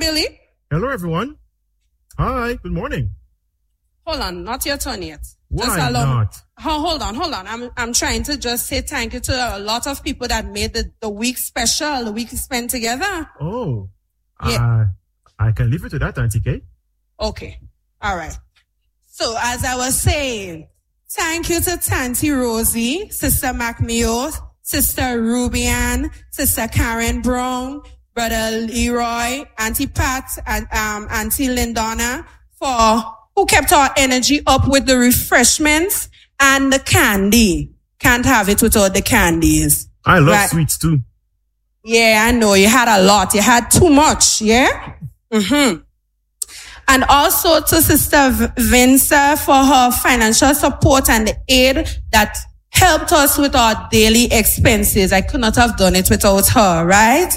Billy. Hello, everyone. Hi, good morning. Hold on, not your turn yet. Why not? Hold on. I'm trying to just say thank you to a lot of people that made the week special, the week we spent together. Oh, yeah. I can leave it to that, Auntie Kay. Okay, all right. So as I was saying, thank you to Tanty Rosie, Sister McMeo, Sister Rubian, Sister Karen Brown, Brother Leroy, Auntie Pat, and Auntie Lindona who kept our energy up with the refreshments and the candy. Can't have it without the candies. I love sweets too. Yeah, I know. You had a lot. You had too much. Yeah? Mm-hmm. And also to Sister Vince for her financial support and the aid that helped us with our daily expenses. I could not have done it without her, right?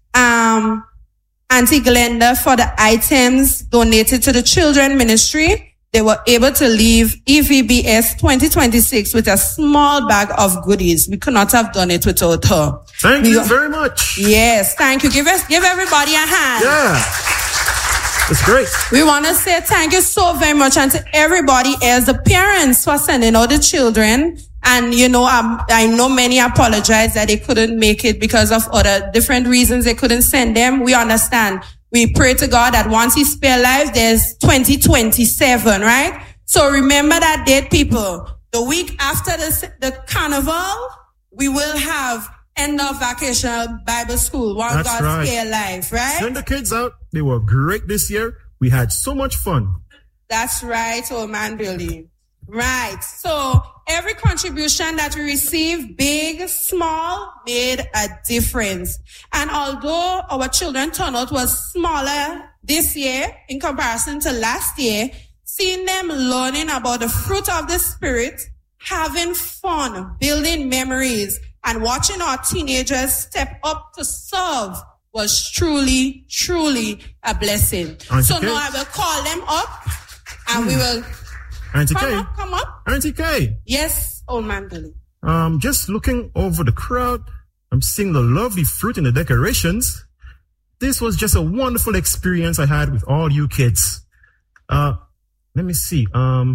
Auntie Glenda for the items donated to the children ministry. They were able to leave EVBS 2026 with a small bag of goodies. We could not have done it without her. Thank you very much. Yes, thank you. Give everybody a hand. Yeah. It's great. We want to say thank you so very much, and to everybody else, the parents for sending out the children. And, I know many apologize that they couldn't make it because of other different reasons they couldn't send them. We understand. We pray to God that once He spare lives, there's 2027, right? So remember that date, people. The week after the carnival, we will have end of vacation Bible school. Once God spare life, right? Send the kids out. They were great this year. We had so much fun. That's right, old man Billy. Right. So every contribution that we receive, big, small, made a difference. And although our children turnout was smaller this year in comparison to last year, seeing them learning about the fruit of the Spirit, having fun, building memories, and watching our teenagers step up to serve was truly, truly a blessing. So now I will call them up and we will... Auntie Kay. Come up. Auntie Kay. Yes, old man Billy. Just looking over the crowd, I'm seeing the lovely fruit in the decorations. This was just a wonderful experience I had with all you kids. Let me see. While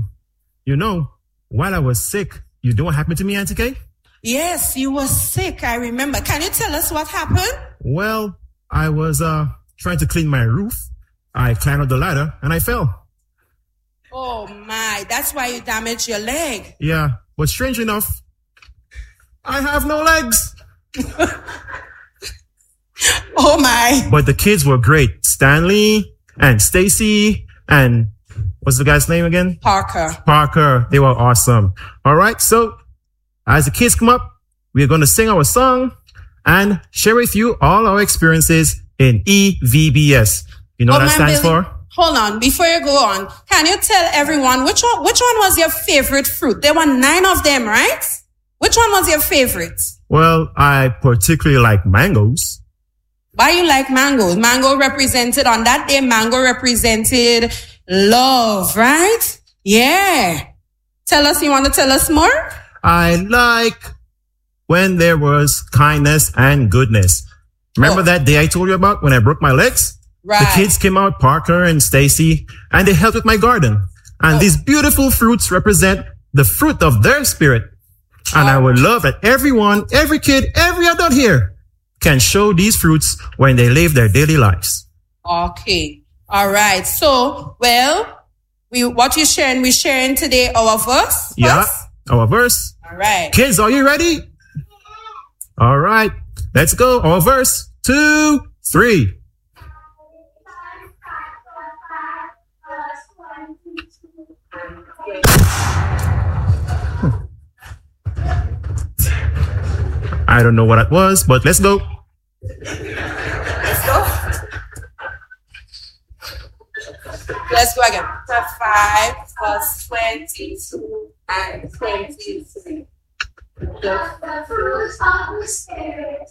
I was sick, you know what happened to me, Auntie Kay? Yes, you were sick, I remember. Can you tell us what happened? Well, I was trying to clean my roof. I climbed up the ladder and I fell. Oh my, that's why you damaged your leg. Yeah, but strange enough, I have no legs. Oh my. But the kids were great. Stanley and Stacy and what's the guy's name again? Parker. They were awesome. All right. So as the kids come up, we're going to sing our song and share with you all our experiences in EVBS. You know what that stands for? Hold on, before you go on, can you tell everyone which one was your favorite fruit? There were 9 of them, right? Which one was your favorite? Well, I particularly like mangoes. Why you like mangoes? On that day, mango represented love, right? Yeah. You want to tell us more? I like when there was kindness and goodness. Remember that day I told you about when I broke my legs? Right. The kids came out, Parker and Stacy, and they helped with my garden. And these beautiful fruits represent the fruit of their spirit. And I would love that every kid, every adult here can show these fruits when they live their daily lives. Okay. All right. So, what we're sharing today our verse? Yeah, our verse. All right. Kids, are you ready? All right. Let's go. Our verse. 2, 3. I don't know what that was, but let's go. Let's go again. 5 plus 22 and 23. The fruits of the Spirit